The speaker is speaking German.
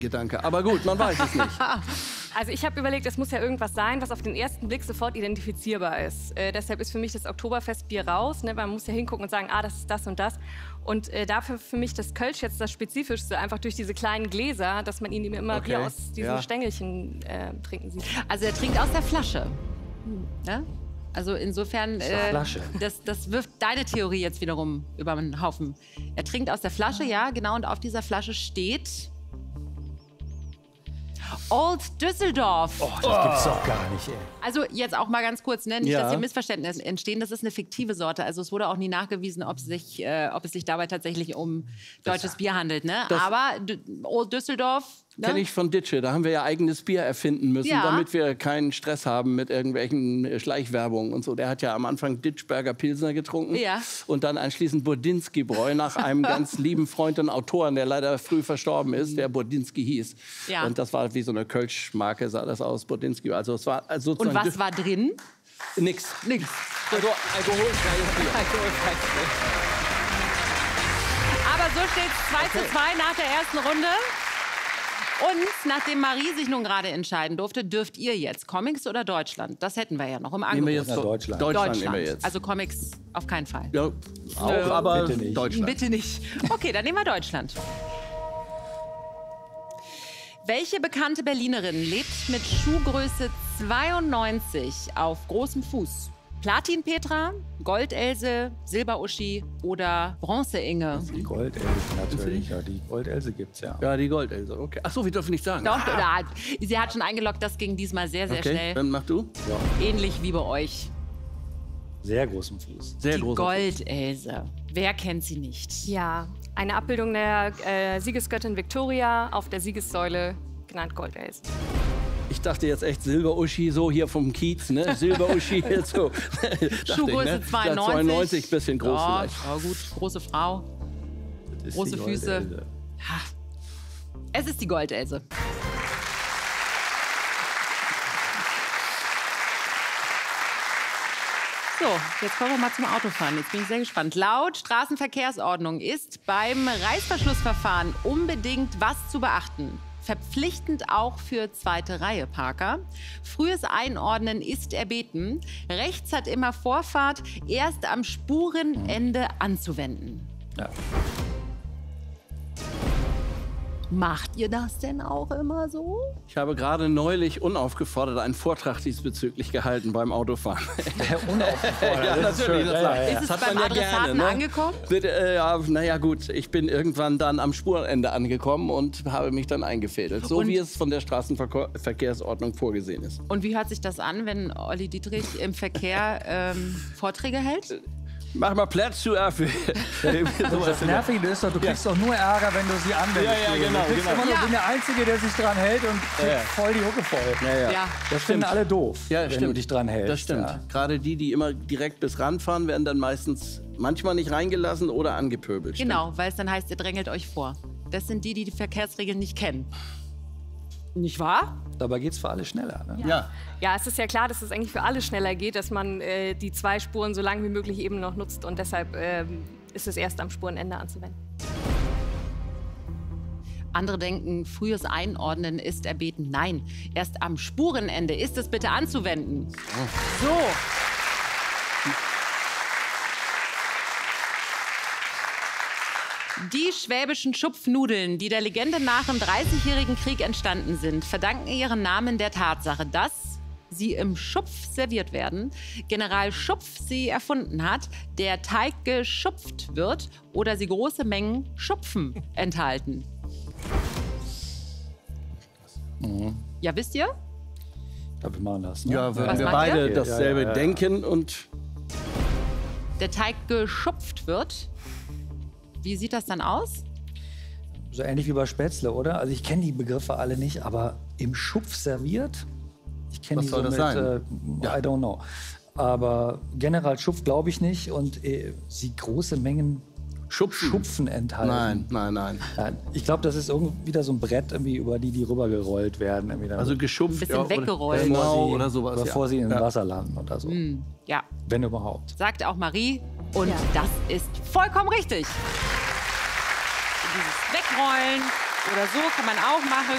Gedanke. Aber gut, man weiß es nicht. Also ich habe überlegt, es muss ja irgendwas sein, was auf den ersten Blick sofort identifizierbar ist. Deshalb ist für mich das Oktoberfestbier raus. Ne? Man muss ja hingucken und sagen, ah, das ist das und das. Und dafür für mich das Kölsch jetzt das Spezifischste, einfach durch diese kleinen Gläser, dass man ihn immer Bier aus diesen Stängelchen trinken sieht. Also er trinkt aus der Flasche. Ja? Also insofern, das wirft deine Theorie jetzt wiederum über den Haufen. Er trinkt aus der Flasche, ja, genau. Und auf dieser Flasche steht Old Düsseldorf. Oh, das gibt's doch gar nicht, ey. Also jetzt auch mal ganz kurz, ne? Nicht, dass hier Missverständnisse entstehen. Das ist eine fiktive Sorte. Also es wurde auch nie nachgewiesen, ob es sich dabei tatsächlich um deutsches Bier handelt. Ne? Aber Old Düsseldorf. Ne? Kenne ich von Ditsche. Da haben wir ja eigenes Bier erfinden müssen, damit wir keinen Stress haben mit irgendwelchen Schleichwerbungen und so. Der hat ja am Anfang Ditschberger Pilsner getrunken und dann anschließend Burdinsky-Bräu nach einem ganz lieben Freund und Autoren, der leider früh verstorben ist, der Burdinsky hieß. Ja. Und das war wie so eine Kölsch-Marke, sah das aus, Burdinsky. Also es war sozusagen. Und was war drin? Nix. Also alkoholfreies Bier. Aber so steht es 2:2 nach der ersten Runde. Und nachdem Marie sich nun gerade entscheiden durfte, dürft ihr jetzt Comics oder Deutschland? Das hätten wir ja noch im Angebot. Nehmen wir jetzt Deutschland nehmen wir jetzt. Also Comics auf keinen Fall. Ja, auch, aber bitte nicht. Deutschland. Bitte nicht. Okay, dann nehmen wir Deutschland. Welche bekannte Berlinerin lebt mit Schuhgröße 92 auf großem Fuß? Platin-Petra, Gold-Else, Silber-Uschi oder Bronze-Inge? Die Gold-Else natürlich, ja. Die Gold-Else gibt's ja. Ja, die Gold-Else, okay. Ach so, wir dürfen nicht sagen. Doch, sie hat schon eingeloggt, das ging diesmal sehr, sehr schnell. Dann mach du. Ja. Ähnlich wie bei euch. Sehr großem Fuß. Sehr die Gold-Else. Wer kennt sie nicht? Ja, eine Abbildung der Siegesgöttin Victoria auf der Siegessäule, genannt Gold-Else. Ich dachte jetzt echt Silber-Uschi, so hier vom Kiez, ne? Silber-Uschi jetzt so. Schuhgröße 92. 92, bisschen groß vielleicht. Ja, gut, große Frau, große Füße. Ha. Es ist die Gold-Else. So, jetzt kommen wir mal zum Autofahren. Jetzt bin ich sehr gespannt. Laut Straßenverkehrsordnung ist beim Reißverschlussverfahren unbedingt was zu beachten. Verpflichtend auch für zweite Reihe Parker. Frühes Einordnen ist erbeten. Rechts hat immer Vorfahrt, erst am Spurenende anzuwenden. Ja. Macht ihr das denn auch immer so? Ich habe gerade neulich unaufgefordert einen Vortrag diesbezüglich gehalten beim Autofahren. Unaufgefordert. Ja, natürlich. Ist es beim Adressaten angekommen? Naja gut, ich bin irgendwann dann am Spurenende angekommen und habe mich dann eingefädelt. So wie es von der Straßenverkehrsordnung vorgesehen ist. Und wie hört sich das an, wenn Olli Dietrich im Verkehr Vorträge hält? Mach mal Platz zu Affe. Das Nervige ist doch, du kriegst doch nur Ärger, wenn du sie anwendest. Ja, genau. Du bist der Einzige, der sich dran hält und kriegt voll die Hucke voll. Ja. Das finden alle doof, wenn du dich dran hältst. Das stimmt. Ja. Gerade die immer direkt bis ran fahren, werden dann manchmal nicht reingelassen oder angepöbelt. Genau, weil es dann heißt, ihr drängelt euch vor. Das sind die Verkehrsregeln nicht kennen. Nicht wahr? Dabei geht es für alle schneller. Ne? Ja, es ist ja klar, dass es eigentlich für alle schneller geht, dass man die zwei Spuren so lange wie möglich eben noch nutzt. Und deshalb ist es erst am Spurenende anzuwenden. Andere denken, frühes Einordnen ist erbeten. Nein, erst am Spurenende ist es bitte anzuwenden. So. Die schwäbischen Schupfnudeln, die der Legende nach im Dreißigjährigen Krieg entstanden sind, verdanken ihren Namen der Tatsache, dass sie im Schupf serviert werden, General Schupf sie erfunden hat, der Teig geschupft wird oder sie große Mengen Schupfen enthalten. Ja, wisst ihr? Ja, wir machen das. Ne? Ja, wenn wir beide dasselbe denken und Der Teig geschupft wird. Wie sieht das dann aus? So ähnlich wie bei Spätzle, oder? Also ich kenne die Begriffe alle nicht, aber im Schupf serviert? Ich kenne die so mit, I don't know. Aber General Schupf glaube ich nicht und sie große Mengen Schupfen enthalten. Nein. Ich glaube, das ist irgendwie wieder so ein Brett, irgendwie, über die rübergerollt werden. Also geschupft. Ein bisschen weggerollt. Genau, oder sowas. Bevor sie in Wasser landen oder so. Ja. Wenn überhaupt. Sagt auch Marie. Und das ist vollkommen richtig. Dieses Wegrollen oder so kann man auch machen.